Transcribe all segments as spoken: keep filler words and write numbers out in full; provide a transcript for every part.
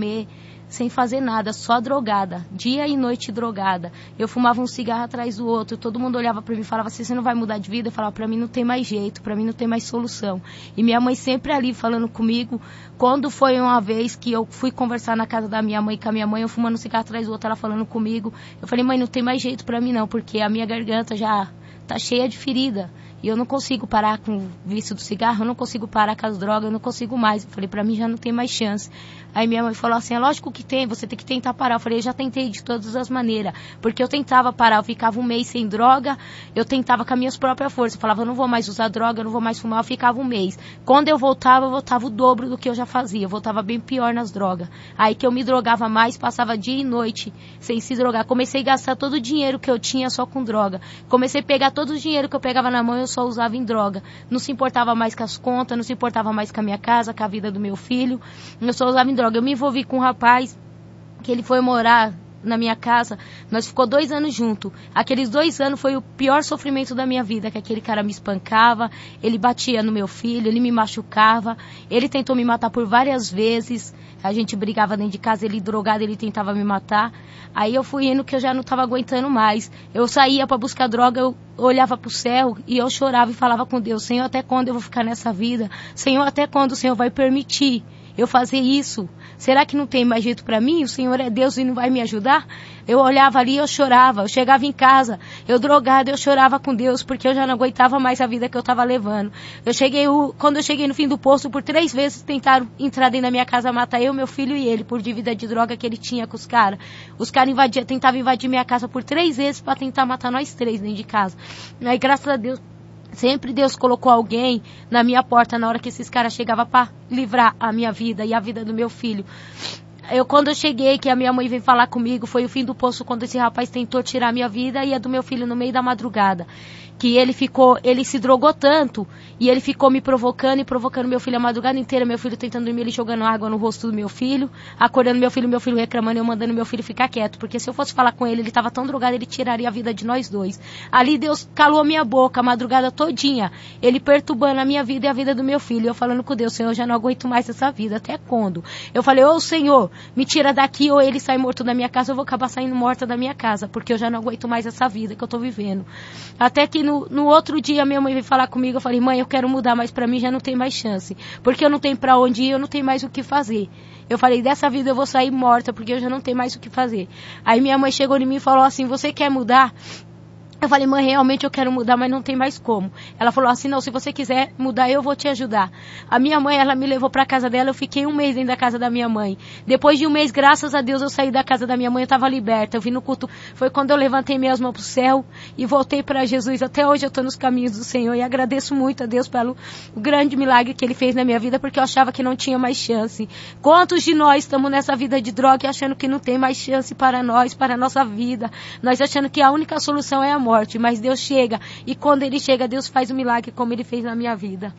comer, sem fazer nada, só drogada, dia e noite drogada. Eu fumava um cigarro atrás do outro, todo mundo olhava pra mim e falava assim, você não vai mudar de vida? Eu falava, pra mim não tem mais jeito, pra mim não tem mais solução. E minha mãe sempre ali falando comigo. Quando foi uma vez que eu fui conversar na casa da minha mãe com a minha mãe, eu fumando um cigarro atrás do outro, ela falando comigo, eu falei, mãe, não tem mais jeito pra mim não, porque a minha garganta já tá cheia de ferida. E eu não consigo parar com o vício do cigarro, eu não consigo parar com as drogas, eu não consigo mais. Eu falei, pra mim já não tem mais chance. Aí minha mãe falou assim, é lógico que tem, você tem que tentar parar. Eu falei, eu já tentei de todas as maneiras. Porque eu tentava parar, eu ficava um mês sem droga, eu tentava com as minhas próprias forças. Eu falava, eu não vou mais usar droga, eu não vou mais fumar, eu ficava um mês. Quando eu voltava, eu voltava o dobro do que eu já fazia. Eu voltava bem pior nas drogas. Aí que eu me drogava mais, passava dia e noite sem se drogar. Comecei a gastar todo o dinheiro que eu tinha só com droga. Comecei a pegar todo o dinheiro que eu pegava na mão, eu só usava em droga. Não se importava mais com as contas, não se importava mais com a minha casa, com a vida do meu filho. Eu só usava em droga. Eu me envolvi com um rapaz que ele foi morar na minha casa. Nós ficou dois anos juntos. Aqueles dois anos foi o pior sofrimento da minha vida, que aquele cara me espancava, ele batia no meu filho, ele me machucava, ele tentou me matar por várias vezes. A gente brigava dentro de casa, ele drogado, ele tentava me matar. Aí eu fui indo que eu já não estava aguentando mais. Eu saía para buscar droga, eu olhava para o céu e eu chorava e falava com Deus, Senhor, até quando eu vou ficar nessa vida? Senhor, até quando o Senhor vai permitir eu fazer isso? Será que não tem mais jeito para mim? O Senhor é Deus e não vai me ajudar? Eu olhava ali e eu chorava. Eu chegava em casa, eu drogada, eu chorava com Deus, porque eu já não aguentava mais a vida que eu estava levando. Eu cheguei, quando eu cheguei no fim do poço, por três vezes tentaram entrar dentro da minha casa, matar eu, meu filho e ele, por dívida de droga que ele tinha com os caras. Os caras invadiam, tentavam invadir minha casa por três vezes para tentar matar nós três dentro de casa. Aí, graças a Deus, sempre Deus colocou alguém na minha porta na hora que esses caras chegavam para livrar a minha vida e a vida do meu filho. Eu, quando eu cheguei, que a minha mãe veio falar comigo, foi o fim do poço quando esse rapaz tentou tirar a minha vida e a do meu filho no meio da madrugada. Que ele ficou, ele se drogou tanto e ele ficou me provocando e provocando meu filho a madrugada inteira, meu filho tentando dormir, ele jogando água no rosto do meu filho, acordando meu filho, meu filho reclamando, eu mandando meu filho ficar quieto, porque se eu fosse falar com ele, ele estava tão drogado, ele tiraria a vida de nós dois. Ali Deus calou a minha boca a madrugada todinha, ele perturbando a minha vida e a vida do meu filho, eu falando com Deus, Senhor, eu já não aguento mais essa vida, até quando? Eu falei, ô Senhor, me tira daqui ou ele sai morto da minha casa, eu vou acabar saindo morta da minha casa, porque eu já não aguento mais essa vida que eu tô vivendo. Até que no, no outro dia minha mãe veio falar comigo, eu falei, mãe, eu quero mudar, mas pra mim já não tem mais chance, porque eu não tenho pra onde ir, eu não tenho mais o que fazer. Eu falei, dessa vida eu vou sair morta, porque eu já não tenho mais o que fazer. Aí minha mãe chegou em mim e falou assim, você quer mudar? Eu falei, mãe, realmente eu quero mudar, mas não tem mais como. Ela falou assim, não, se você quiser mudar, eu vou te ajudar. A minha mãe, ela me levou pra casa dela, eu fiquei um mês dentro da casa da minha mãe. Depois de um mês, graças a Deus, eu saí da casa da minha mãe, eu estava liberta. Eu vim no culto, foi quando eu levantei minhas mãos pro céu e voltei para Jesus. Até hoje eu estou nos caminhos do Senhor e agradeço muito a Deus pelo grande milagre que Ele fez na minha vida, porque eu achava que não tinha mais chance. Quantos de nós estamos nessa vida de droga e achando que não tem mais chance para nós, para a nossa vida? Nós achando que a única solução é a morte. Mas Deus chega, e quando Ele chega, Deus faz um milagre como Ele fez na minha vida.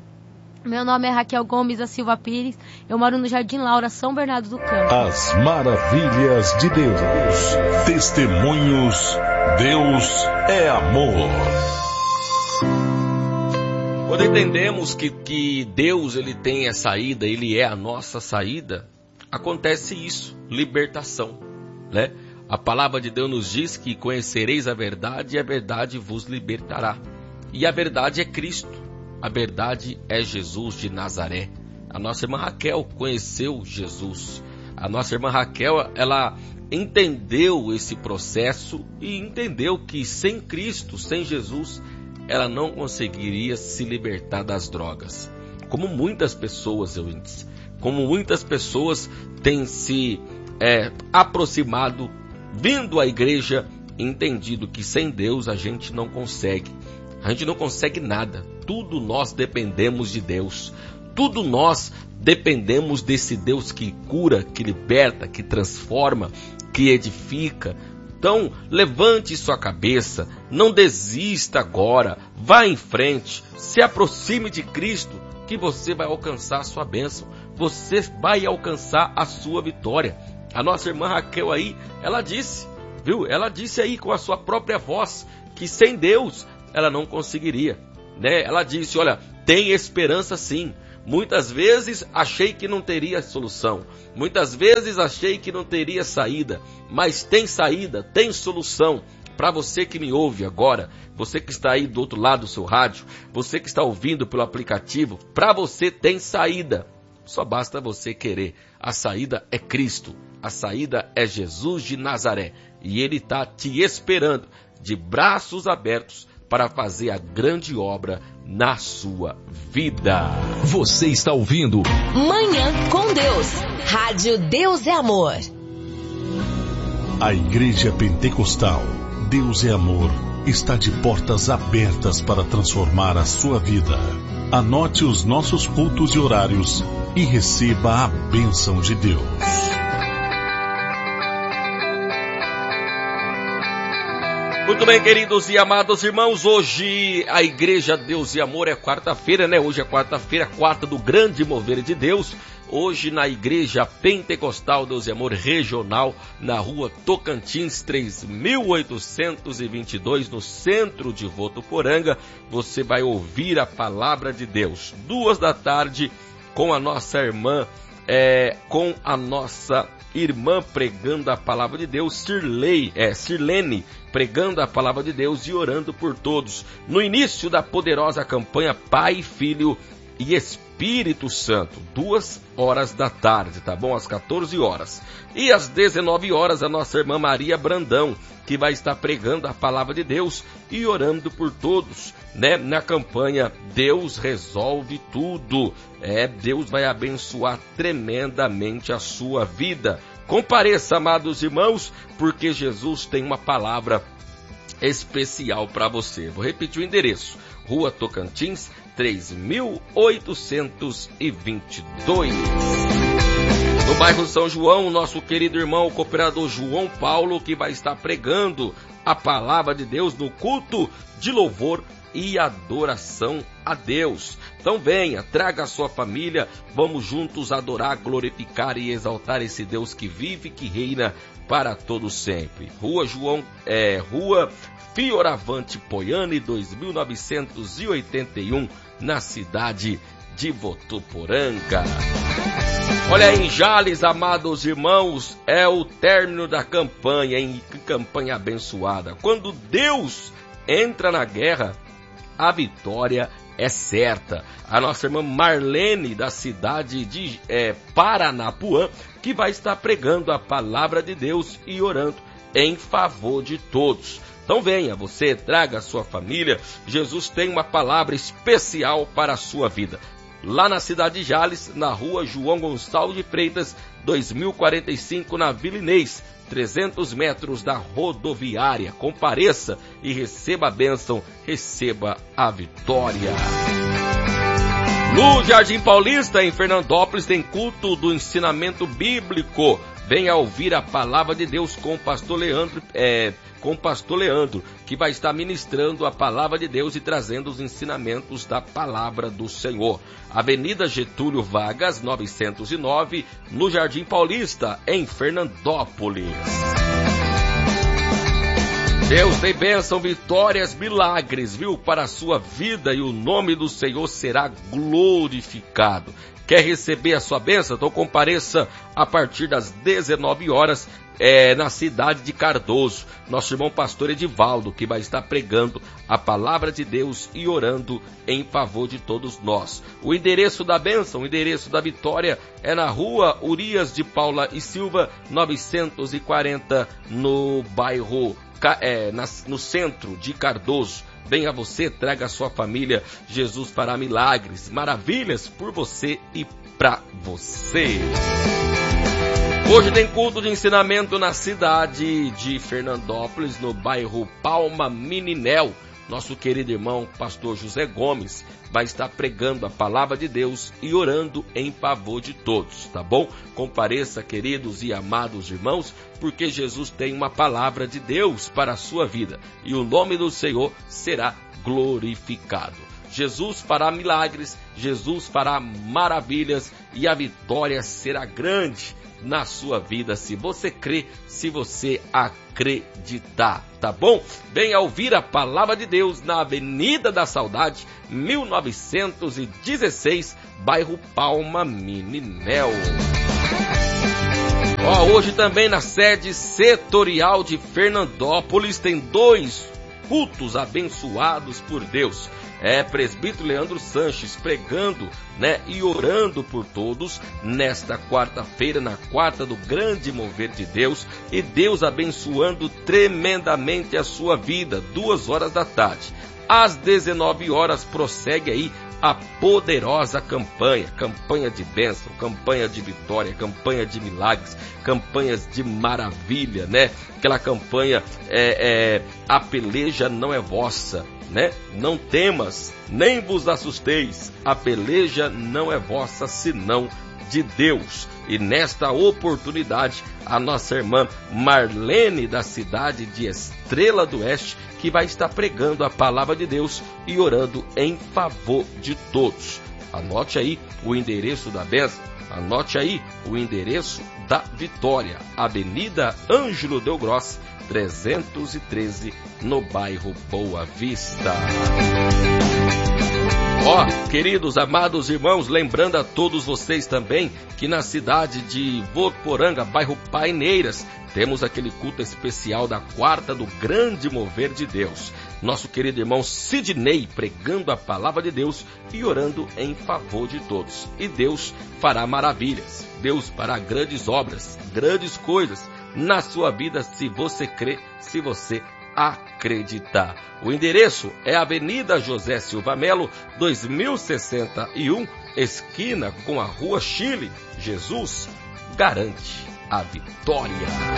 Meu nome é Raquel Gomes da Silva Pires, eu moro no Jardim Laura, São Bernardo do Campo. As maravilhas de Deus. Testemunhos. Deus é amor. Quando entendemos que, que Deus ele tem a saída, Ele é a nossa saída, acontece isso, libertação, né? A palavra de Deus nos diz que conhecereis a verdade e a verdade vos libertará. E a verdade é Cristo. A verdade é Jesus de Nazaré. A nossa irmã Raquel conheceu Jesus. A nossa irmã Raquel, ela entendeu esse processo e entendeu que sem Cristo, sem Jesus, ela não conseguiria se libertar das drogas. Como muitas pessoas, ouvintes, como muitas pessoas têm se é, aproximado, vindo à igreja, entendido que sem Deus a gente não consegue. A gente não consegue nada. Tudo nós dependemos de Deus. Tudo nós dependemos desse Deus que cura, que liberta, que transforma, que edifica. Então, levante sua cabeça, não desista agora, vá em frente, se aproxime de Cristo, que você vai alcançar a sua bênção, você vai alcançar a sua vitória. A nossa irmã Raquel aí, ela disse, viu? Ela disse aí com a sua própria voz que sem Deus ela não conseguiria, né? Ela disse, olha, tem esperança sim, Muitas vezes achei que não teria solução. Muitas vezes achei que não teria saída. Mas tem saída, tem solução. Para você que me ouve agora, você que está aí do outro lado do seu rádio, você que está ouvindo pelo aplicativo, para você tem saída. Só basta você querer. A saída é Cristo. A saída é Jesus de Nazaré. E Ele está te esperando de braços abertos para fazer a grande obra na sua vida. Você está ouvindo Manhã com Deus. Rádio Deus é Amor. A Igreja Pentecostal Deus é Amor está de portas abertas para transformar a sua vida. Anote os nossos cultos e horários e receba a bênção de Deus. Muito bem, queridos e amados irmãos, hoje a Igreja Deus e Amor é quarta-feira, né? Hoje é quarta-feira, quarta do grande mover de Deus. Hoje na Igreja Pentecostal Deus e Amor Regional, na rua Tocantins três mil oitocentos e vinte e dois, no centro de Votuporanga, você vai ouvir a palavra de Deus. Duas da tarde, com a nossa irmã, é, com a nossa irmã pregando a palavra de Deus, Sirlei, é, Sirlene, pregando a palavra de Deus e orando por todos. No início da poderosa campanha Pai, Filho e Espírito Santo, duas horas da tarde, tá bom? Às quatorze horas. E às dezenove horas, a nossa irmã Maria Brandão, que vai estar pregando a palavra de Deus e orando por todos, né? Na campanha Deus Resolve Tudo. É, Deus vai abençoar tremendamente a sua vida. Compareça, amados irmãos, porque Jesus tem uma palavra especial para você. Vou repetir o endereço. Rua Tocantins, três mil oitocentos e vinte e dois. No bairro São João, nosso querido irmão, o cooperador João Paulo, que vai estar pregando a palavra de Deus no culto de louvor e adoração a Deus. Então venha, traga a sua família, vamos juntos adorar, glorificar e exaltar esse Deus que vive e que reina para todo sempre. Rua João, é, Rua Fioravante Poiane, dois mil novecentos e oitenta e um, na cidade de Votuporanga. Olha, em Jales, amados irmãos, é o término da campanha, em campanha abençoada. Quando Deus entra na guerra, a vitória é certa. A nossa irmã Marlene, da cidade de é, Paranapuã, que vai estar pregando a palavra de Deus e orando em favor de todos. Então venha, você traga a sua família, Jesus tem uma palavra especial para a sua vida. Lá na cidade de Jales, na rua João Gonçalves de Freitas, dois mil e quarenta e cinco, na Vila Inês, trezentos metros da rodoviária. Compareça e receba a bênção, receba a vitória. No Jardim Paulista, em Fernandópolis, tem culto do ensinamento bíblico. Venha ouvir a palavra de Deus com o pastor Leandro, é, com o pastor Leandro, que vai estar ministrando a palavra de Deus e trazendo os ensinamentos da palavra do Senhor. Avenida Getúlio Vargas, novecentos e nove, no Jardim Paulista, em Fernandópolis. Deus tem bênção, vitórias, milagres, viu, para a sua vida, e o nome do Senhor será glorificado. Quer receber a sua bênção? Então compareça a partir das dezenove horas é, na cidade de Cardoso. Nosso irmão pastor Edivaldo, que vai estar pregando a palavra de Deus e orando em favor de todos nós. O endereço da bênção, o endereço da vitória é na rua Urias de Paula e Silva, novecentos e quarenta, no bairro, é, na, no centro de Cardoso. Venha você, traga a sua família, Jesus fará milagres, maravilhas por você e para você. Hoje tem culto de ensinamento na cidade de Fernandópolis, no bairro Palma Mininel. Nosso querido irmão, pastor José Gomes, vai estar pregando a palavra de Deus e orando em favor de todos, tá bom? Compareça, queridos e amados irmãos, porque Jesus tem uma palavra de Deus para a sua vida e o nome do Senhor será glorificado. Jesus fará milagres, Jesus fará maravilhas e a vitória será grande na sua vida, se você crê, se você acreditar, tá bom? Venha ouvir a palavra de Deus na Avenida da Saudade, mil novecentos e dezesseis, bairro Palma Mininel. Ó, hoje também na sede setorial de Fernandópolis tem dois cultos abençoados por Deus. É presbítero Leandro Sanches pregando, né, e orando por todos nesta quarta-feira, na quarta do grande mover de Deus, e Deus abençoando tremendamente a sua vida, duas horas da tarde. Às dezenove horas prossegue aí a poderosa campanha, campanha de bênção, campanha de vitória, campanha de milagres, campanhas de maravilha, né? Aquela campanha, é, é, a peleja não é vossa, né? Não temas, nem vos assusteis, a peleja não é vossa, senão de Deus. E nesta oportunidade, a nossa irmã Marlene, da cidade de Estrela do Oeste, que vai estar pregando a palavra de Deus e orando em favor de todos. Anote aí o endereço da bênção, anote aí o endereço da vitória, Avenida Ângelo Del Gross, trezentos e treze, no bairro Boa Vista. Ó, oh, queridos, amados irmãos, lembrando a todos vocês também que na cidade de Votuporanga, bairro Paineiras, temos aquele culto especial da quarta do grande mover de Deus. Nosso querido irmão Sidney pregando a palavra de Deus e orando em favor de todos. E Deus fará maravilhas, Deus fará grandes obras, grandes coisas na sua vida, se você crê, se você acreditar. O endereço é Avenida José Silva Melo, dois mil e sessenta e um, esquina com a Rua Chile. Jesus garante a vitória.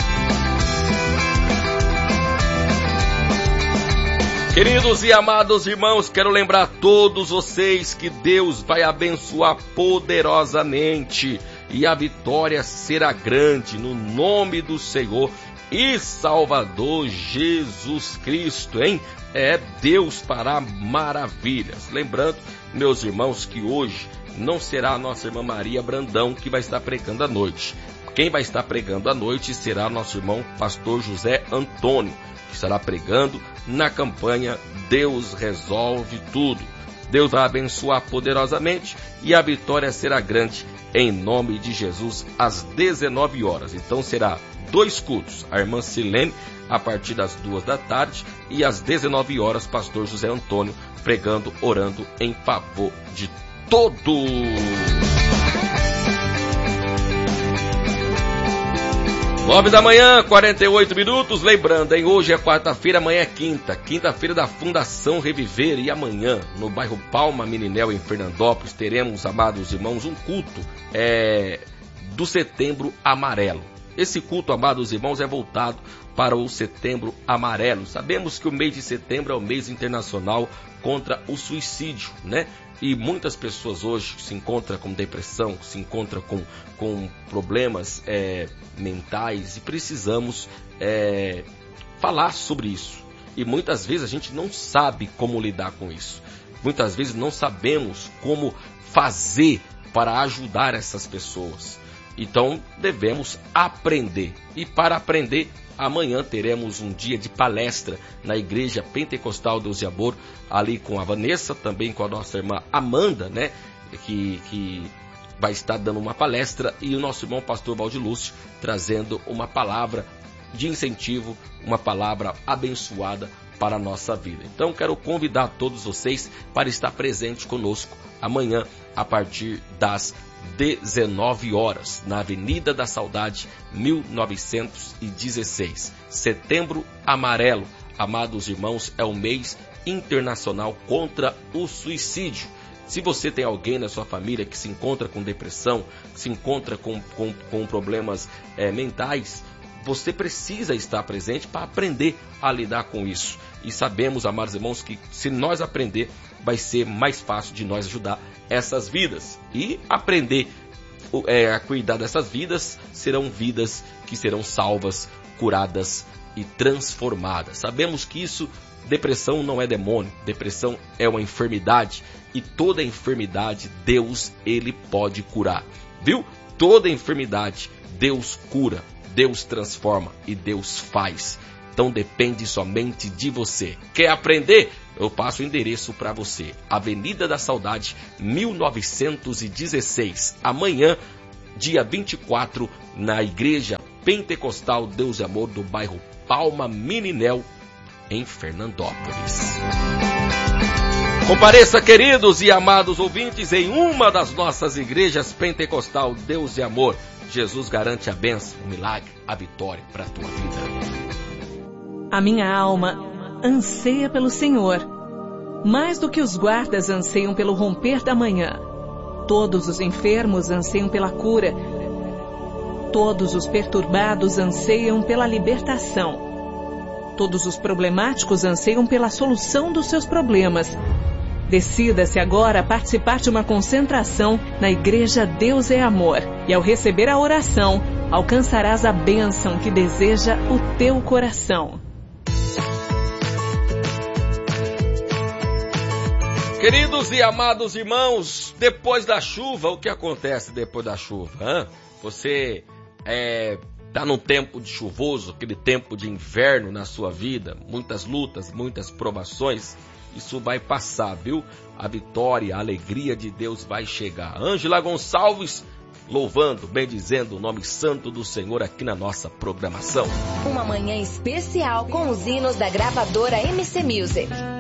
Queridos e amados irmãos, quero lembrar a todos vocês que Deus vai abençoar poderosamente e a vitória será grande no nome do Senhor e Salvador Jesus Cristo, hein? É, Deus fará maravilhas. Lembrando, meus irmãos, que hoje não será a nossa irmã Maria Brandão que vai estar pregando à noite. Quem vai estar pregando à noite será nosso irmão pastor José Antônio, que estará pregando na campanha Deus Resolve Tudo. Deus vai abençoar poderosamente e a vitória será grande em nome de Jesus às dezenove horas. Então será dois cultos, a irmã Silene a partir das duas da tarde e às dezenove horas pastor José Antônio pregando, orando em favor de todos. Nove da manhã, quarenta e oito minutos, lembrando, hein? Hoje é quarta-feira, amanhã é quinta, quinta-feira da Fundação Reviver, e amanhã, no bairro Palma Mininel, em Fernandópolis, teremos, amados irmãos, um culto é, do Setembro Amarelo. Esse culto, amados irmãos, é voltado para o Setembro Amarelo. Sabemos que o mês de setembro é o mês internacional contra o suicídio, né? E muitas pessoas hoje se encontram com depressão, se encontram com, com problemas é, mentais e precisamos é, falar sobre isso. E muitas vezes a gente não sabe como lidar com isso. Muitas vezes não sabemos como fazer para ajudar essas pessoas. Então devemos aprender. E para aprender, amanhã teremos um dia de palestra na Igreja Pentecostal Deus e Amor, ali com a Vanessa, também com a nossa irmã Amanda, né? Que, que vai estar dando uma palestra, e o nosso irmão pastor Valdilúcio trazendo uma palavra de incentivo, uma palavra abençoada para a nossa vida. Então quero convidar todos vocês para estar presente conosco amanhã a partir das dezenove horas, na Avenida da Saudade, mil novecentos e dezesseis. Setembro Amarelo, amados irmãos, é o mês internacional contra o suicídio. Se você tem alguém na sua família que se encontra com depressão, se encontra com, com, com problemas é, mentais, você precisa estar presente para aprender a lidar com isso. E sabemos, amados irmãos, que se nós aprender, vai ser mais fácil de nós ajudar essas vidas. E aprender é, a cuidar dessas vidas, serão vidas que serão salvas, curadas e transformada. Sabemos que isso, depressão não é demônio, depressão é uma enfermidade, e toda enfermidade Deus, ele pode curar, viu? Toda enfermidade Deus cura, Deus transforma e Deus faz. Então depende somente de você. Quer aprender? Eu passo o endereço para você. Avenida da Saudade, mil novecentos e dezesseis. Amanhã, dia vinte e quatro, na Igreja Pentecostal Deus e Amor do bairro Palma Mininel, em Fernandópolis. Compareça, queridos e amados ouvintes, em uma das nossas igrejas Pentecostal Deus e Amor. Jesus garante a bênção, o milagre, a vitória para a tua vida. A minha alma anseia pelo Senhor, mais do que os guardas anseiam pelo romper da manhã. Todos os enfermos anseiam pela cura. Todos os perturbados anseiam pela libertação. Todos os problemáticos anseiam pela solução dos seus problemas. Decida-se agora a participar de uma concentração na Igreja Deus é Amor. E ao receber a oração, alcançarás a bênção que deseja o teu coração. Queridos e amados irmãos, depois da chuva, o que acontece depois da chuva? Hein? Você está é, num tempo de chuvoso, aquele tempo de inverno na sua vida, muitas lutas, muitas provações. Isso vai passar, viu? A vitória, a alegria de Deus vai chegar. Ângela Gonçalves, louvando, bendizendo o nome santo do Senhor aqui na nossa programação. Uma manhã especial com os hinos da gravadora M C Music.